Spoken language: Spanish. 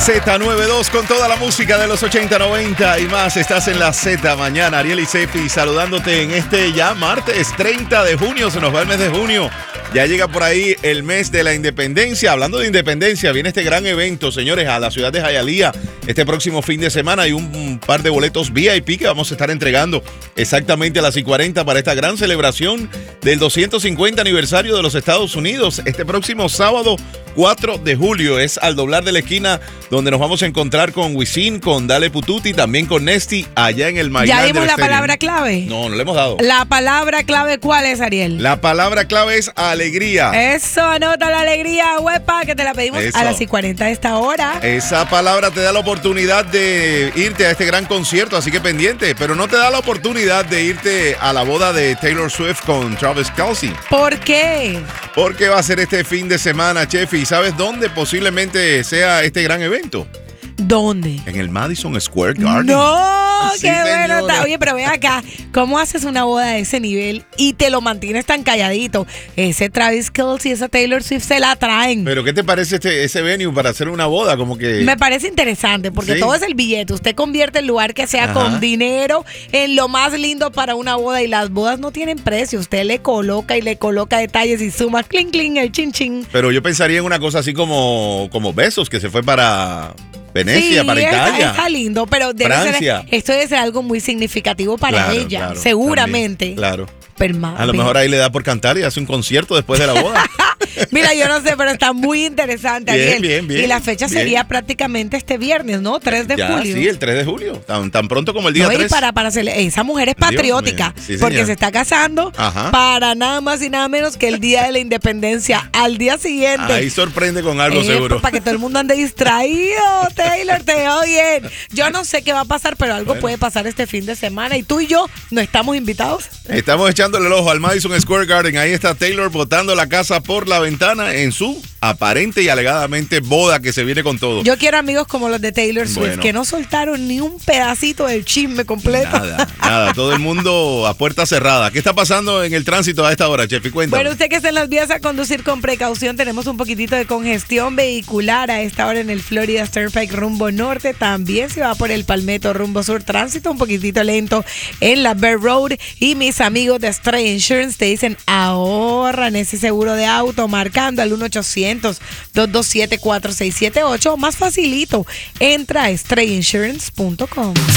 Z92 con toda la música de los 80, 90 y más. Estás en la Z mañana. Ariel y Sefi saludándote en este ya martes 30 de junio. Se nos va el mes de junio. Ya llega por ahí el mes de la independencia. Hablando de independencia, viene este gran evento, señores, a la ciudad de Hialeah. Este próximo fin de semana hay un par de boletos VIP que vamos a estar entregando exactamente a las 40 para esta gran celebración del 250 aniversario de los Estados Unidos. Este próximo sábado 4 de julio es al doblar de la esquina donde nos vamos a encontrar con Wisin, con Dale Pututi, también con Nesty allá en el Maylander ¿Ya dimos la Stadium. palabra clave? No, no le hemos dado. ¿La palabra clave cuál es, Ariel? La palabra clave es alegría. Eso, anota la alegría, huepa, que te la pedimos Eso. a las 40 de esta hora. Esa palabra te da la oportunidad de irte a este gran concierto, así que pendiente, pero no te da la oportunidad de irte a la boda de Taylor Swift con Travis Kelce. ¿Por qué? Porque va a ser este fin de semana, Chef, y ¿sabes dónde posiblemente sea este gran evento? ¿Dónde? En el Madison Square Garden. No, Sí, qué bueno señora. está. Oye, pero ven acá, ¿cómo haces una boda de ese nivel y te lo mantienes tan calladito? Ese Travis Kelce y esa Taylor Swift se la traen. Pero ¿qué te parece ese venue para hacer una boda? Como que... Me parece interesante porque Sí. todo es el billete. Usted convierte el lugar que sea Ajá. con dinero en lo más lindo para una boda y las bodas no tienen precio. Usted le coloca y le coloca detalles y suma clink clink el chin chin. Pero yo pensaría en una cosa así como Besos, que se fue para Venecia, Sí, para Italia. está lindo, pero Francia. esto debe ser algo muy significativo para Claro, ella, claro, seguramente. también, claro. Pero, A lo mejor ahí le da por cantar y hace un concierto después de la boda. Mira, yo no sé, pero está muy interesante, Bien, Ariel. bien, bien, y la fecha bien. sería prácticamente este viernes, ¿no? 3 de Ya, julio. sí, el 3 de julio. Tan pronto como el día No, y 3. para esa mujer es Dios patriótica, mío. Sí, porque señor. se está casando Ajá. para nada más y nada menos que el día de la independencia, al día siguiente. Ahí sorprende con algo seguro. Para que todo el mundo ande distraído, Taylor, te veo bien. Yo no sé qué va a pasar, pero algo puede pasar este fin de semana y tú y yo no estamos invitados. Estamos echándole el ojo al Madison Square Garden. Ahí está Taylor botando la casa por la ventana en su aparente y alegadamente boda que se viene con todo. Yo quiero amigos como los de Taylor Swift, Bueno. que no soltaron ni un pedacito del chisme completo. Nada. Todo el mundo a puerta cerrada. ¿Qué está pasando en el tránsito a esta hora, Chefi? Cuéntame. Bueno, usted que está en las vías a conducir con precaución, tenemos un poquitito de congestión vehicular a esta hora en el Florida Turnpike rumbo norte. También se va por el Palmetto rumbo sur. Tránsito un poquitito lento en la Bear Road. Y mis amigos de Stray Insurance te dicen ahorran ese seguro de auto marcando al 1-800-227-4678. Más facilito, entra a strayinsurance.com.